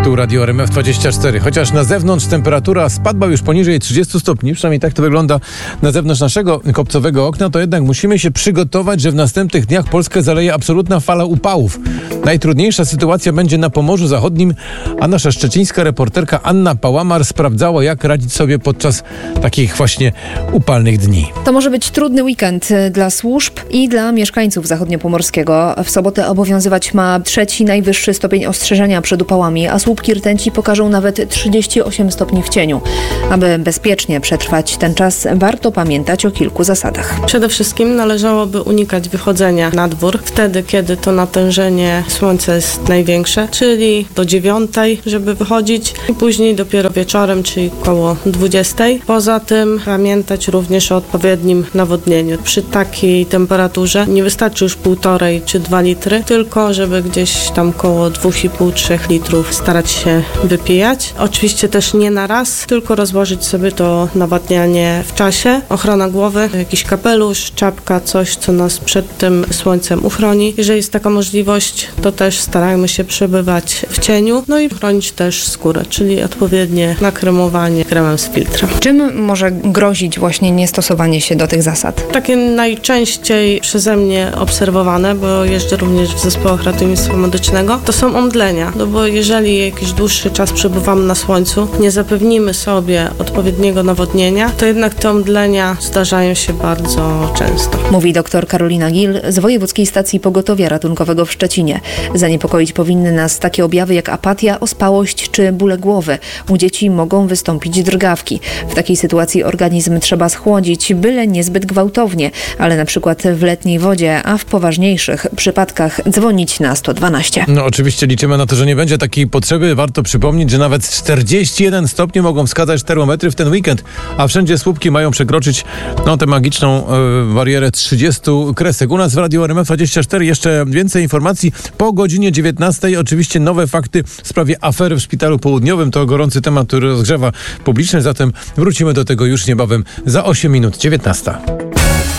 tu Radio RMF24. Chociaż na zewnątrz temperatura spadła już poniżej 30 stopni, przynajmniej tak to wygląda na zewnątrz naszego kopcowego okna, to jednak musimy się przygotować, że w następnych dniach Polskę zaleje absolutna fala upałów. Najtrudniejsza sytuacja będzie na Pomorzu Zachodnim, a nasza szczecińska reporterka Anna Pałamar sprawdzała, jak radzić sobie podczas takich właśnie upalnych dni. To może być trudny weekend dla służb i dla mieszkańców zachodniopomorskiego. W sobotę obowiązywać ma 3. najwyższy stopień ostrzeżenia przed upałami, a słupki rtęci pokażą nawet 38 stopni w cieniu. Aby bezpiecznie przetrwać ten czas, warto pamiętać o kilku zasadach. Przede wszystkim należałoby unikać wychodzenia na dwór wtedy, kiedy to natężenie słońca jest największe, czyli do 9, żeby wychodzić i później dopiero wieczorem, czyli koło 20. Poza tym pamiętać również o odpowiednim nawodnieniu. Przy takiej temperaturze nie wystarczy już 1,5 czy 2 litry, tylko żeby gdzieś tam koło 2,5-3 litrów starać się wypijać. Oczywiście też nie na raz, tylko rozłożyć sobie to nawadnianie w czasie. Ochrona głowy, jakiś kapelusz, czapka, coś, co nas przed tym słońcem uchroni. Jeżeli jest taka możliwość, to też starajmy się przebywać w cieniu, no i chronić też skórę, czyli odpowiednie nakremowanie kremem z filtrem. Czym może grozić właśnie niestosowanie się do tych zasad? Takie najczęściej przeze mnie obserwowane, bo jeżdżę również w zespołach ratownictwa medycznego, to są omdlenia, no bo jeżeli jakiś dłuższy czas przebywamy na słońcu, nie zapewnimy sobie odpowiedniego nawodnienia, to jednak te omdlenia zdarzają się bardzo często. Mówi dr Karolina Gil z Wojewódzkiej Stacji Pogotowia Ratunkowego w Szczecinie. Zaniepokoić powinny nas takie objawy jak apatia, ospałość czy bóle głowy. U dzieci mogą wystąpić drgawki. W takiej sytuacji organizm trzeba schłodzić, byle niezbyt gwałtownie, ale na przykład w letniej wodzie, a w poważniejszych przypadkach dzwonić na 112. No oczywiście liczymy na to, że nie będzie takiej potrzeby. Warto przypomnieć, że nawet 41 stopni mogą wskazać termometry w ten weekend, a wszędzie słupki mają przekroczyć tę magiczną barierę 30 kresek. U nas w Radio RMF24 jeszcze więcej informacji po godzinie 19. Oczywiście nowe fakty w sprawie afery w Szpitalu Południowym. To gorący temat, który rozgrzewa publiczność, zatem wrócimy do tego już niebawem za 8 minut. 19.